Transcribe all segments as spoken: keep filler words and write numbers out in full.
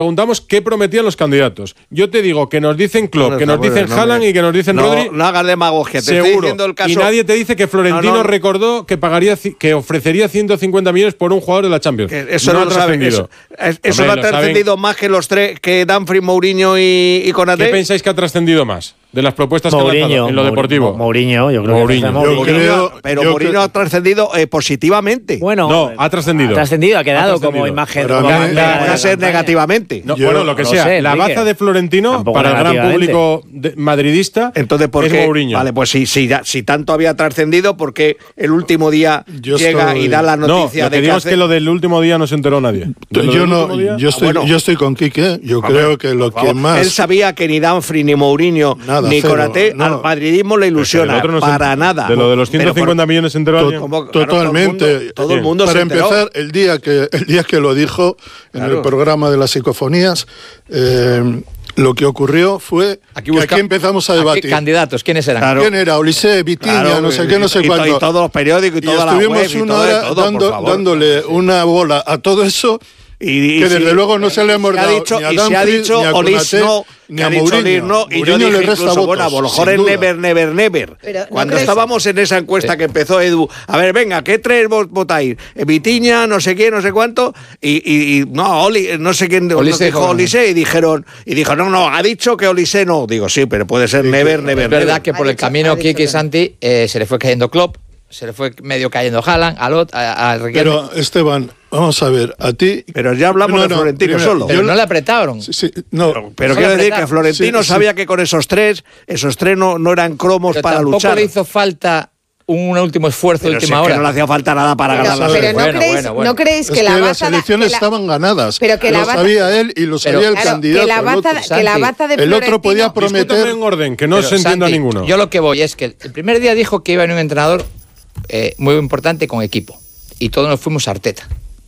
Preguntamos qué prometían los candidatos. Yo te digo que nos dicen Klopp, no, que nos dicen Haaland no, y que nos dicen no, Rodri. No hagas demagogia, te seguro. estoy diciendo el caso. Y nadie te dice que Florentino no, no, recordó que pagaría, que ofrecería ciento cincuenta millones por un jugador de la Champions. Que eso no, no lo saben. Eso, eso Hombre, no ha trascendido más que los tres, que Dumfries, Mourinho y, y Konaté. ¿Qué pensáis que ha trascendido más de las propuestas Mourinho, que han lanzado en lo deportivo? Mourinho, yo creo Mourinho. que Mourinho. Yo creo, pero yo Mourinho creo... ha trascendido eh, positivamente. Bueno, no, ha trascendido. Ha trascendido, ha quedado ha como imagen. Puede ser negativamente. No, yo, bueno, lo que sea. Sé, la baza de Florentino Tampoco para el gran público de, madridista Entonces, ¿por es qué? Mourinho. Vale, pues si, si, si tanto había trascendido, ¿por qué el último día yo llega estoy... y da la noticia no, lo de que que digo hace... es que lo del último día no se enteró nadie. Yo, no, yo, estoy, ah, bueno. yo estoy con Quique. Yo Vamos, creo que lo que más... Él sabía que ni Dumfries, ni Mourinho, nada, ni cero, Konaté no. al madridismo le ilusiona. No para se... nada. De lo de los ciento cincuenta por... millones se enteró alguien. Como, claro, Totalmente. Todo el mundo, todo el mundo Para se enteró. empezar, el día que, el día que lo dijo en claro. el programa de las psicofonías... Eh, lo que ocurrió fue aquí busca, que aquí empezamos a debatir. Candidatos, ¿quiénes eran? Claro. ¿Quién era? Olise, Vitinha, claro, no sé qué, no sé y, cuánto. Y todos los periódicos y, y toda la web. Estuvimos una hora todo, dando, dándole una bola a todo eso y, y que desde sí, luego no se le hemos dado dicho, ni a Dumfries, ni a Olis Konaté, no, ni a Mourinho. No, y yo dije incluso, bueno, a lo mejor el never, never, never. Pero, Cuando ¿no estábamos en esa encuesta sí. que empezó Edu, a ver, venga, ¿qué tres votáis? Vitinha, no sé qué, no sé cuánto, y, y, y no, Oli, no sé quién Olise, dijo Olise, y dijeron, y dijo, no, no, ha dicho que Olise no. Digo, sí, pero puede ser sí, never, never, Es verdad never. que por el camino Kiki y Santi eh, se le fue cayendo Klopp, se le fue medio cayendo Haaland, a Lot, a, a Pero, Esteban, vamos a ver, a ti... Pero ya hablamos no, de Florentino no, primero, solo. Pero no le apretaron. Sí, sí, no, pero pero no quiero decir que Florentino sí, sabía sí. que con esos tres, esos tres no, no eran cromos pero para tampoco luchar. Le hizo falta un último esfuerzo de última si hora. Que no le hacía falta nada para pero, ganar las Pero no, bueno, creéis, bueno, bueno. no creéis que es la que baza las elecciones que la, estaban ganadas. Pero que lo la baza, sabía él y lo sabía pero, el claro, candidato. Que la baza, el que la baza de el otro podía prometer en orden, que no pero, se entienda Santi, ninguno. Yo lo que voy es que el primer día dijo que iba a venir un entrenador eh, muy importante con equipo. Y todos nos fuimos a Arteta.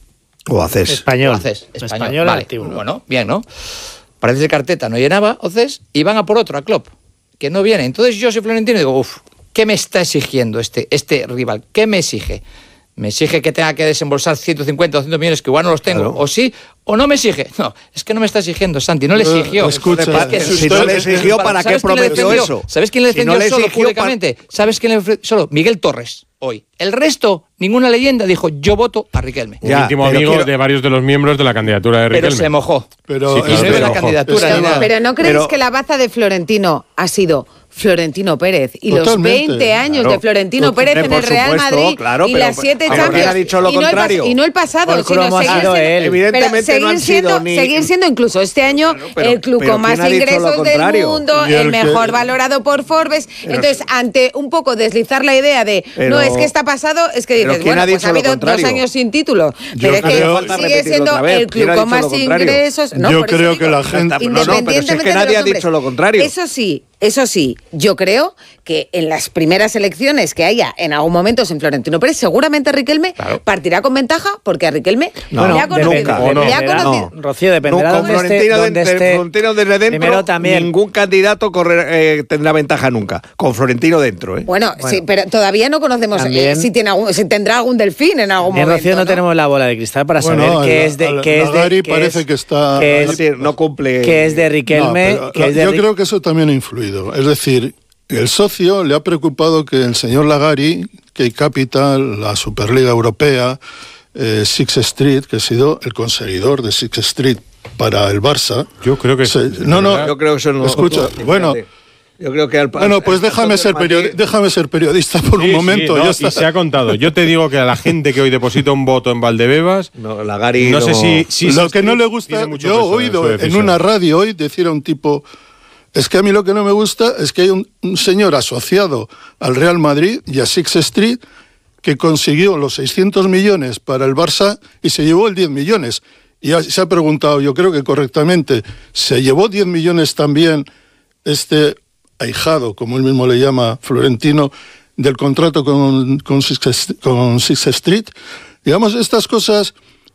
O haces. Español. O haces. Español. Español vale. activo. Bueno, bien, ¿no? Parece que Arteta no llenaba, Oces, y van a por otro, a Klopp, que no viene. Entonces yo soy Florentino y digo, uff, ¿qué me está exigiendo este, este rival? ¿Qué me exige? ¿Me exige que tenga que desembolsar ciento cincuenta o doscientos millones que igual no los tengo? Claro. ¿O sí? ¿O no me exige? No, es que no me está exigiendo, Santi, no le exigió. Uh, escucha, es que si no le exigió, ¿para qué prometió eso? ¿Sabes quién le defendió si no solo públicamente? Pa... ¿Sabes quién le defendió solo? Miguel Torres, hoy. El resto, ninguna leyenda dijo, yo voto a Riquelme. Un ya, íntimo amigo quiero... de varios de los miembros de la candidatura de Riquelme. Pero se mojó. Pero, sí, claro, no iba la candidatura. Pero, ni nada. pero no creéis pero... que la baza de Florentino ha sido Florentino Pérez y Totalmente. los veinte años claro. de Florentino Pérez en el Real supuesto, Madrid claro, y pero, las siete pero Champions ha dicho lo y, no contrario. el, y no el pasado el sino seguir siendo, él. Evidentemente seguir no han siendo, sido ni... seguir siendo incluso este año claro, pero, el club con más ingresos del mundo, el, el mejor que... valorado por Forbes. Pero, entonces ante un poco deslizar la idea de pero, no es que está pasado, es que dices bueno pues ha habido dos años sin título, pero es que sigue siendo el club con más ingresos. Yo creo que la gente independientemente que nadie ha dicho lo contrario. Eso sí. Eso sí, yo creo que en las primeras elecciones que haya en algún momento en Florentino Pérez, seguramente Riquelme claro. partirá con ventaja, porque a Riquelme no, le ha conocido. Nunca, le ha conocido. No. Rocío, dependerá no, dónde Florentino esté, de, dónde de, esté. Florentino desde dentro, también. Ningún candidato correr, eh, tendrá ventaja nunca, con Florentino dentro. ¿eh? Bueno, bueno, sí, pero todavía no conocemos eh, si, tiene algún, si tendrá algún delfín en algún en momento. Rocío no, ¿no? tenemos la bola de cristal para bueno, saber qué es de... Qué es de Gary qué parece es, que está... Que es, no cumple... Que es de Riquelme... No, que es de yo Ri... creo que eso también ha influido. Es decir... El socio le ha preocupado que el señor Lagari, Key Capital, la Superliga Europea, eh, Six Street, que ha sido el conseguidor de Six Street para el Barça. Yo creo que... Se, no, no, yo creo que eso no... Escucha, bueno... Yo creo que al, bueno, pues déjame ser, periodi- déjame ser periodista por sí, un momento. Sí, no, ya está. Y se ha contado. Yo te digo que a la gente que hoy deposita un voto en Valdebebas, no, Lagari no, no sé si... si lo que no le gusta, yo he oído en una radio hoy decir a un tipo... Es que a mí lo que no me gusta es que hay un, un señor asociado al Real Madrid y a Six Street que consiguió los seiscientos millones para el Barça y se llevó el diez millones. Y se ha preguntado, yo creo que correctamente, ¿se llevó diez millones también este ahijado, como él mismo le llama, Florentino, del contrato con, con, Six, con Six Street? Digamos, estas cosas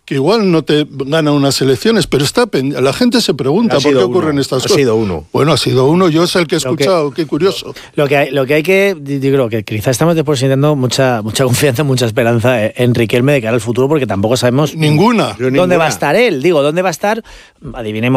que igual no te gana unas elecciones, pero está la gente se pregunta por qué ocurren uno, estas ha cosas. Ha sido uno. Bueno, ha sido uno, yo es el que he escuchado, que, qué curioso. Lo que hay, lo que, hay que digo, que quizás estamos depositando mucha, mucha confianza, mucha esperanza en Riquelme de cara al futuro, porque tampoco sabemos ninguna dónde ninguna. va a estar él. Digo, ¿dónde va a estar? Adivinemos.